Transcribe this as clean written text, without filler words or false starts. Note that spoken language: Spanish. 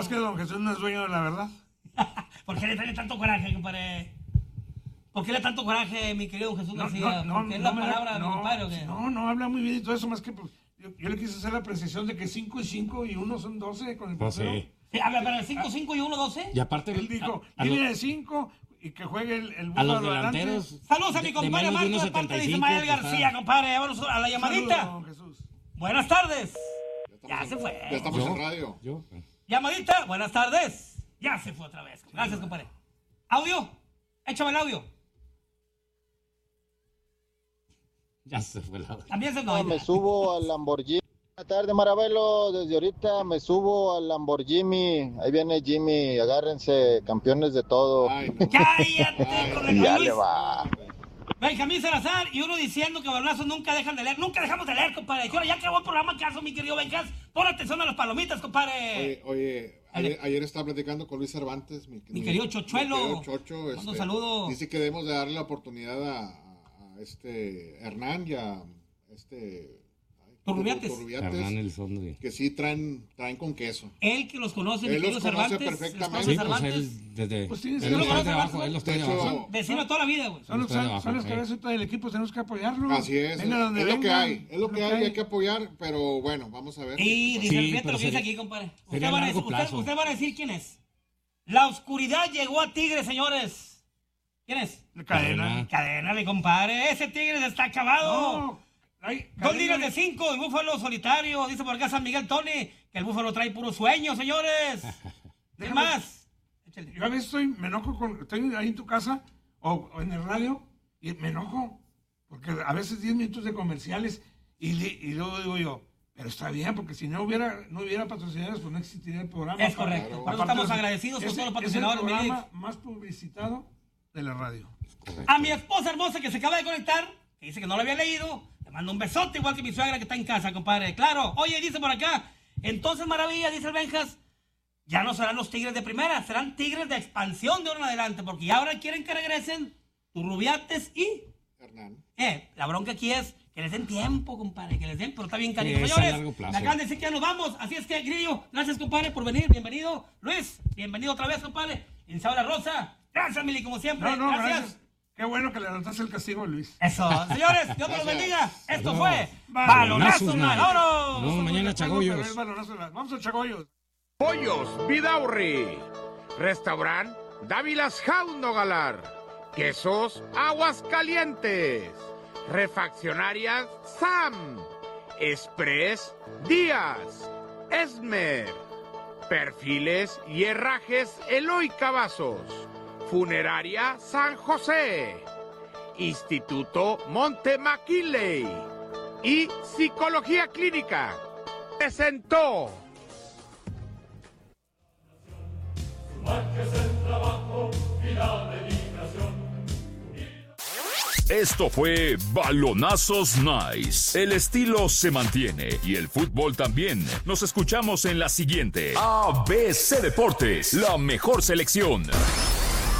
Es que don Jesús no es dueño de la verdad. ¿Por qué le trae tanto coraje, compadre? ¿Por qué le da tanto coraje, mi querido Jesús García? ¿Porque es la palabra de mi compadre o qué? No, habla muy bien y todo eso, más que pues, yo le quise hacer la precisión de que 5 y 5 y 1 son 12 con el portero. Sí. Sí, a ver, pero 5, 5 y 1, 12. Y aparte, Él dijo, línea de 5 y que juegue el a los búfalo adelante. delanteros. Saludos a mi compadre Marco de parte de Ismael García, compadre. Vamos a la llamadita. Saludos, don Jesús. Buenas tardes. Ya se fue. Ya estamos en radio. Yo. Llamadita, buenas tardes. Ya se fue otra vez. Gracias, compadre. Audio. Échame el audio. Ya se fue la. También se Me subo al Lamborghini. Buenas tardes, Marabelo. Desde ahorita me subo al Lamborghini. Ahí viene Jimmy. Agárrense, campeones de todo. Ay, no. Cállate con el Ya Luis. le va. Benjamín Salazar y uno diciendo que balonazos nunca dejan de leer. Nunca dejamos de leer, compadre. Ahora ya acabó el programa, caso, mi querido Benjas. Pon atención a las palomitas, compadre. Oye, ayer estaba platicando con Luis Cervantes, mi querido Chochuelo. Mi querido Chocho, Mando saludos. dice que debemos de darle la oportunidad a Hernán y a Turrubiates. Hernán Elizondo. que sí traen con queso. Él que los conoce, mi Él querido los conoce Cervantes. perfectamente. los Sí, conoce pues Cervantes. él desde. Pues tienes él que los conocer trae de abajo, Cervantes. él los trae de De hecho, abajo. Vecino toda la vida, güey. Son Está de abajo, los sí. cabezas del equipo, tenemos que apoyarlo. Así es. Venga donde es lo que venga, hay. Es lo que hay que apoyar, pero bueno, vamos a ver. Y dice, Sí, fíjate pero lo que dice sería- aquí, compadre. sería a largo plazo. Usted van a decir quién es. La oscuridad llegó a Tigres, señores. ¿Quién es? Cadena. Cadena, mi compadre. Ese Tigres está acabado. No. Ay, Dos Cadena. líneas de 5 y Búfalo solitario. Dice por acá San Miguel Tony que el Búfalo trae puro sueño, señores. ¿Qué Déjame- más? Échale. Yo a veces me enojo estoy ahí en tu casa o en el radio y me enojo. Porque a veces 10 minutos de comerciales y luego digo yo, pero está bien, porque si no hubiera patrocinadores, pues no existiría el programa. Es correcto. Claro. Por eso estamos agradecidos con todos los patrocinadores. Es el mi programa Lick. más publicitado de la radio. A mi esposa hermosa que se acaba de conectar, que dice que no lo había leído, le mando un besote igual que mi suegra que está en casa, compadre. Claro. Oye, dice por acá, entonces maravilla, dice el Benjas, ya no serán los Tigres de primera, serán Tigres de expansión de ahora en adelante, porque ya ahora quieren que regresen Turrubiates y... Hernán. La bronca aquí es que les den tiempo, compadre, que les den, pero está bien cariño. Sí, es a Señores, largo plazo. me acaban de decir que ya nos vamos, así es que, Grillo, gracias, compadre, por venir, bienvenido. Luis, bienvenido otra vez, compadre. Isabela Rosa, gracias, Mili, como siempre, No, gracias. Qué bueno que le levantaste el castigo, Luis. Eso, señores, Dios me los bendiga. Esto Adiós. fue Balonazos Balonazos, Night. vámonos. Nos vemos mañana, Chagollos. Pero es balonazo, vamos a Chagollos. Pollos Vidaurri. Restaurant Dávilas Jauno Galar. Quesos Aguascalientes. Refaccionarias Sam. Express Díaz. Esmer. Perfiles y herrajes Eloy Cavazos. Funeraria San José. Instituto Monte McKinley. Y Psicología Clínica. Presentó. Esto fue Balonazos Nice. El estilo se mantiene y el fútbol también. Nos escuchamos en la siguiente. ABC Deportes, la mejor selección.